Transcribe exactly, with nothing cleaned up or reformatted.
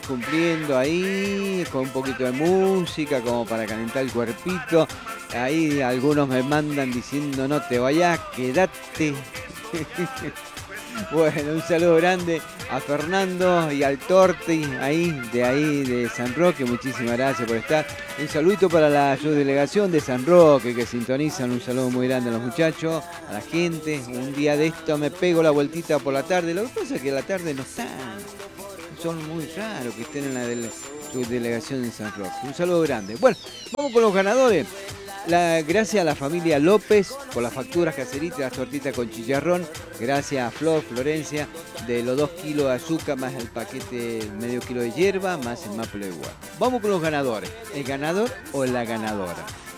cumpliendo ahí con un poquito de música como para calentar el cuerpito. Ahí algunos me mandan diciendo no te vayas, quédate. Bueno, un saludo grande a Fernando y al Torti, ahí, de ahí, de San Roque, muchísimas gracias por estar. Un saludito para la delegación de San Roque que sintonizan, un saludo muy grande a los muchachos, a la gente. Un día de esto me pego la vueltita por la tarde, lo que pasa es que la tarde no están, son muy raros que estén en la dele subdelegación de San Roque. Un saludo grande. Bueno, vamos con los ganadores. La, gracias a la familia López por las facturas caseritas, las tortitas con chicharrón. Gracias a Flor, Florencia, de los dos kilos de azúcar más el paquete medio kilo de hierba más el maple de guarda. Vamos con los ganadores. ¿El ganador o la ganadora?